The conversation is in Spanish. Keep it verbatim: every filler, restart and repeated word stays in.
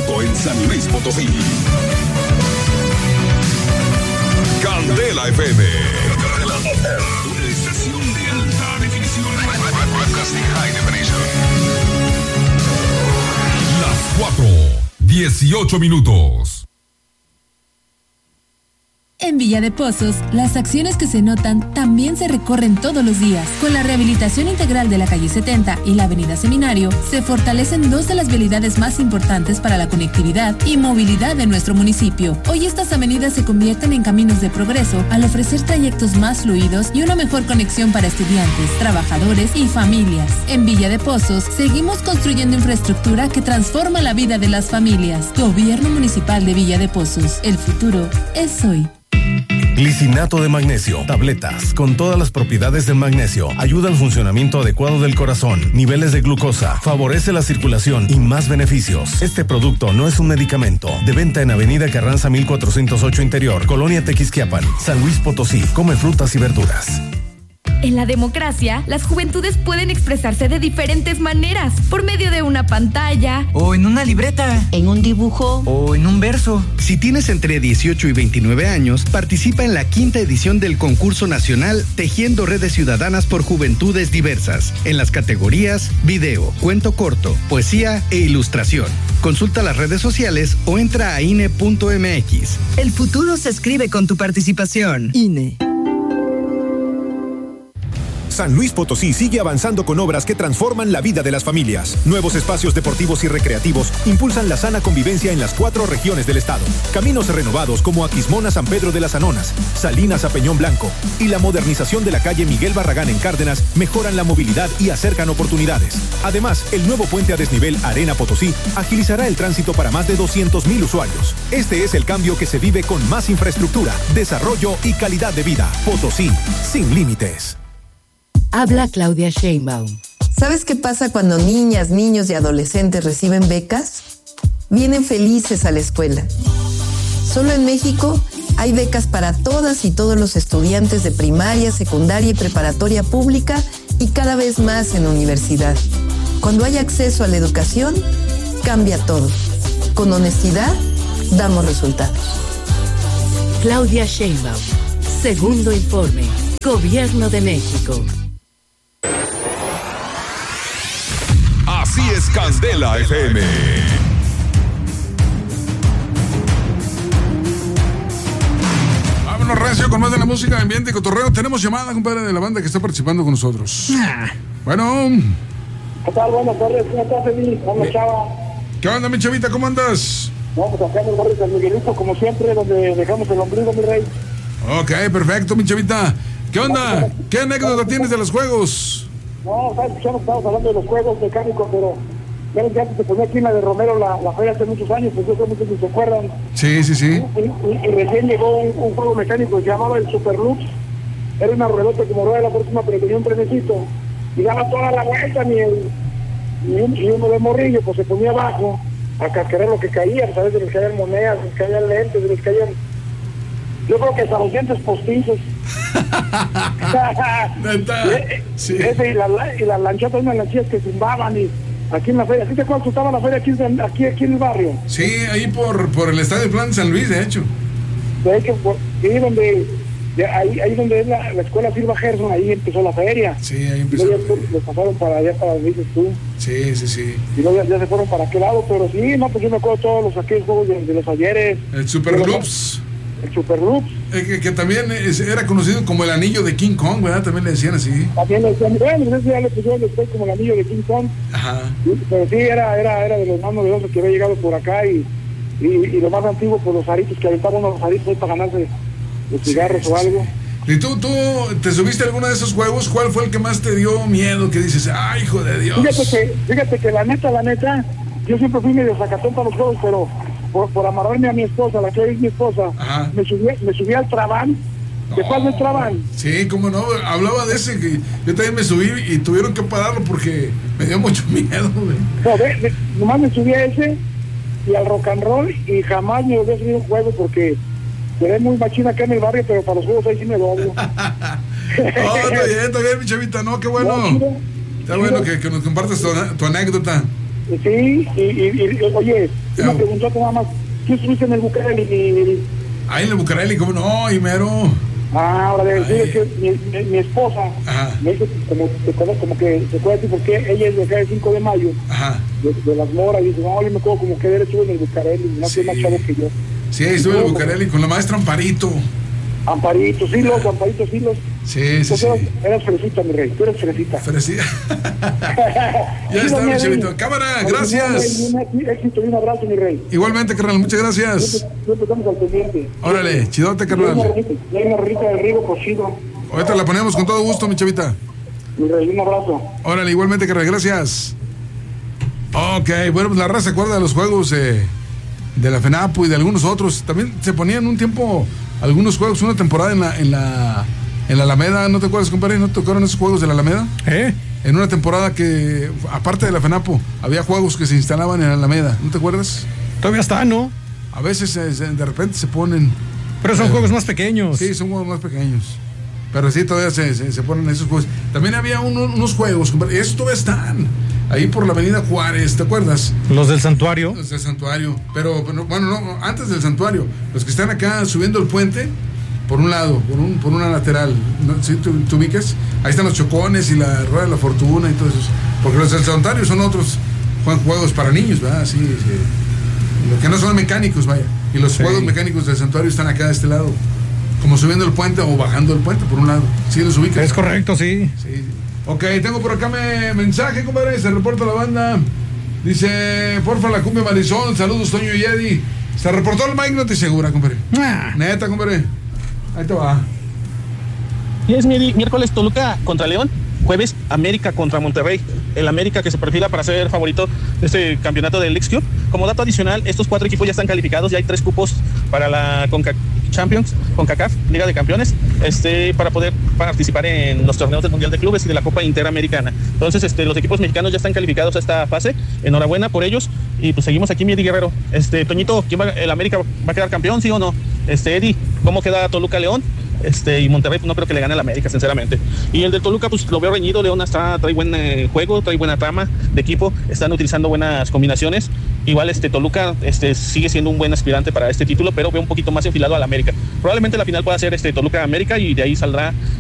fresco en San Luis Potosí. Candela F M. Una estación de alta definición. Broadcasting High Definition. Las cuatro, dieciocho minutos. En Villa de Pozos, las acciones que se notan también se recorren todos los días. Con la rehabilitación integral de la calle setenta y la avenida Seminario, se fortalecen dos de las vialidades más importantes para la conectividad y movilidad de nuestro municipio. Hoy estas avenidas se convierten en caminos de progreso al ofrecer trayectos más fluidos y una mejor conexión para estudiantes, trabajadores y familias. En Villa de Pozos, seguimos construyendo infraestructura que transforma la vida de las familias. Gobierno Municipal de Villa de Pozos. El futuro es hoy. Glicinato de magnesio, tabletas con todas las propiedades del magnesio, ayuda al funcionamiento adecuado del corazón, niveles de glucosa, favorece la circulación y más beneficios. Este producto no es un medicamento. De venta en Avenida Carranza mil cuatrocientos ocho Interior, Colonia Tequisquiapan, San Luis Potosí. Come frutas y verduras. En la democracia, las juventudes pueden expresarse de diferentes maneras, por medio de una pantalla, o en una libreta, en un dibujo, o en un verso. Si tienes entre dieciocho y veintinueve años, participa en la quinta edición del concurso nacional Tejiendo Redes Ciudadanas por Juventudes Diversas, en las categorías video, cuento corto, poesía e ilustración. Consulta las redes sociales o entra a I N E punto M X. El futuro se escribe con tu participación. I N E. San Luis Potosí sigue avanzando con obras que transforman la vida de las familias. Nuevos espacios deportivos y recreativos impulsan la sana convivencia en las cuatro regiones del estado. Caminos renovados como Aquismón a San Pedro de las Anonas, Salinas a Peñón Blanco y la modernización de la calle Miguel Barragán en Cárdenas mejoran la movilidad y acercan oportunidades. Además, el nuevo puente a desnivel Arena Potosí agilizará el tránsito para más de doscientos mil usuarios. Este es el cambio que se vive con más infraestructura, desarrollo y calidad de vida. Potosí, sin límites. Habla Claudia Sheinbaum. ¿Sabes qué pasa cuando niñas, niños y adolescentes reciben becas? Vienen felices a la escuela. Solo en México hay becas para todas y todos los estudiantes de primaria, secundaria y preparatoria pública y cada vez más en universidad. Cuando hay acceso a la educación, cambia todo. Con honestidad, damos resultados. Claudia Sheinbaum. Segundo informe. Gobierno de México. Así es Candela F M. Vámonos recio con más de la música, ambiente y cotorreo. Tenemos llamada, compadre, de la banda que está participando con nosotros. Ah. Bueno. ¿Qué tal? Buenas tardes. ¿Cómo estás, Feliz? Hola, chava. ¿Qué onda, mi chavita? ¿Cómo andas? Vamos acá en el barrio San Miguelito, como siempre, donde dejamos el ombligo, mi rey. Ok, perfecto, mi chavita. ¿Qué onda? ¿Qué anécdota tienes de los juegos? No, sabes que ya no estamos hablando de los juegos mecánicos, pero ya ves que antes se ponía aquí en la de Romero la, la feria hace muchos años, pues yo creo que muchos se acuerdan. Sí, sí, sí. Y, y, y recién llegó un, un juego mecánico que se llamaba el Super Loops. Era una ruedota como rueda de la próxima, pero tenía un trenecito. Y daba toda la vuelta, ni el y, un, y uno de morrillo, pues se ponía abajo a cascarar lo que caía, ¿sabes? De los que caían monedas, de los que caían lentes, de los que caían... Yo creo que hasta los dientes postizos. Sí. Ese, y, la, y las lanchotas, unas lanchillas que zumbaban y aquí en la feria. ¿Sí te acuerdas que estaba la feria aquí, aquí, aquí en el barrio? Sí, ahí por, por el Estadio Plan de San Luis, de hecho. De hecho, por, ahí donde de ahí, ahí donde es la, la escuela Silva Gerson, ahí empezó la feria. Sí, ahí empezó. Y luego ya pasaron para allá, para donde dices tú. Sí, sí, sí. Y luego ya, ya se fueron para aquel lado, pero sí, no, pues yo me acuerdo de todos los aquellos juegos de, de los ayeres. El Super Loops. El Super Loops. Eh, que, que también es, era conocido como el anillo de King Kong, ¿verdad? También le decían así. También le decían, bueno, ese ya le pusieron después como el anillo de King Kong. Ajá. Sí, pero sí, era, era, era de los más novedosos que había llegado por acá y, y, y lo más antiguo, por los aritos, que aventaban unos aritos ahí para ganarse los cigarros sí, o algo. ¿Y tú, tú te subiste a alguno de esos juegos? ¿Cuál fue el que más te dio miedo? Que dices, ay, hijo de Dios. Fíjate que, fíjate que la neta, la neta, yo siempre fui medio sacatón para los juegos, pero por, por amarrarme a mi esposa, la que hoy es mi esposa, ajá, me subí, me subí al Trabán. ¿De cuál del Trabán? Sí, cómo no, hablaba de ese, que yo también me subí y tuvieron que pararlo porque me dio mucho miedo, güey. No, ve, ve, nomás me subí a ese y al rock and roll y jamás me volví a subir un juego porque seré muy machina acá en el barrio, pero para los juegos ahí sí me doblo. No, está bien, está bien, mi chavita, no, qué bueno. No, está bueno que, que nos compartas tu, tu anécdota. Sí, y, y, y oye, una preguntota nada más. ¿Tú estuviste en el Bucareli? Ahí en el Bucareli, ¿cómo no? Y mero. Ah, ahora de decir es que mi, mi, mi esposa Ajá. me dice como, como, como que se puede decir porque ella es de acá el cinco de mayo Ajá. De, de las Moras y dice, no, yo me acuerdo como que él estuvo en el Bucareli, no soy sí. más chavo que yo. Sí, estuve en el Bucareli con la maestra Amparito. Amparito, sí, los Amparito, sí, los. Sí, sí, sí. Eras, eras fresita, mi rey, tú eres fresita. Fresita. Ya sí, está, mi chavito. Cámara, gracias. Un éxito y un abrazo, mi rey. Igualmente, carnal, muchas gracias. Siempre estamos al pendiente. Órale, chidote, carnal. Ya hay una rita de Rigo cocido. Ahorita la ponemos con todo gusto, mi chavita. Mi rey, un abrazo. Órale, igualmente, carnal, gracias. Ok, bueno, pues la raza se acuerda de los juegos eh, de la FENAPO y de algunos otros. También se ponían un tiempo algunos juegos, una temporada en la en la en la Alameda, ¿no te acuerdas, compadre? ¿No tocaron esos juegos de la Alameda? ¿Eh? En una temporada que, aparte de la FENAPO, había juegos que se instalaban en la Alameda, ¿no te acuerdas? Todavía está, ¿no? A veces eh, de repente se ponen. Pero son eh, juegos más pequeños. Sí, son juegos más pequeños. Pero sí, todavía se, se, se ponen esos juegos. También había un, unos juegos, compadre, estos todavía están. Ahí por la avenida Juárez, ¿te acuerdas? Los del santuario. Los del santuario. Pero, bueno, no, antes del santuario. Los que están acá subiendo el puente, por un lado, por, un, por una lateral. ¿No? ¿Sí? ¿Tú, tú ubicas? Ahí están los chocones y la rueda de la fortuna y todo eso. Porque los del santuario son otros juegos para niños, ¿verdad? Sí, sí. Los que no son mecánicos, vaya. Y los sí. juegos mecánicos del santuario están acá de este lado. Como subiendo el puente o bajando el puente, por un lado. ¿Sí los ubicas? Es correcto, sí. Sí. Ok, tengo por acá me, mensaje, compadre, se reporta la banda. Dice, porfa, la cumbia Marisol, saludos, Toño y Eddie. Se reportó el Mike, no te segura, compadre. Ah. Neta, compadre. Ahí te va. Y es miércoles Toluca contra León, jueves América contra Monterrey. El América que se perfila para ser favorito de este campeonato del Leagues Cup. Como dato adicional, estos cuatro equipos ya están calificados, ya hay tres cupos para la Conca Champions, CONCACAF, Liga de Campeones, este, para poder participar en los torneos del Mundial de Clubes y de la Copa Interamericana. Entonces, este, los equipos mexicanos ya están calificados a esta fase. Enhorabuena por ellos. Y pues seguimos aquí, mi Eddie Guerrero. Este, Toñito, ¿quién va, el América va a quedar campeón, sí o no? Este, Eddie, ¿cómo queda Toluca León? Este, y Monterrey, pues no creo que le gane al América, sinceramente. Y el de Toluca, pues lo veo reñido. León está, trae buen eh, juego, trae buena trama de equipo, están utilizando buenas combinaciones. Igual este Toluca este, sigue siendo un buen aspirante para este título, pero veo un poquito más enfilado al América. Probablemente la final pueda ser este Toluca América y de ahí saldrá